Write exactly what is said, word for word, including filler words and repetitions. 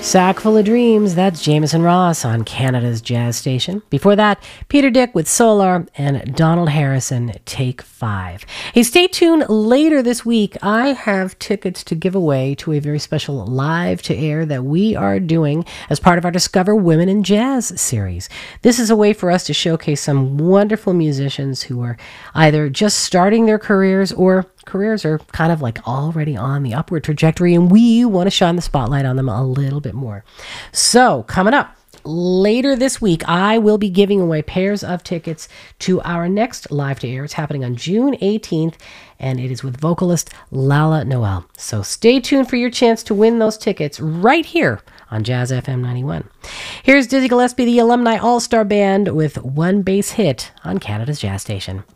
Sack Full of Dreams, that's Jameson Ross on Canada's Jazz Station. Before that, Peter Dick with Solar and Donald Harrison, Take Five. Hey, stay tuned later this week. I have tickets to give away to a very special live to air that we are doing as part of our Discover Women in Jazz series. This is a way for us to showcase some wonderful musicians who are either just starting their careers or careers are kind of like already on the upward trajectory, and we want to shine the spotlight on them a little bit more. So coming up later this week, I will be giving away pairs of tickets to our next live to air. It's happening on June eighteenth, and it is with vocalist Lala Noel. So stay tuned for your chance to win those tickets right here on Jazz F M ninety-one. Here's Dizzy Gillespie, the Alumni All-Star Band, with One Bass Hit on Canada's Jazz Station.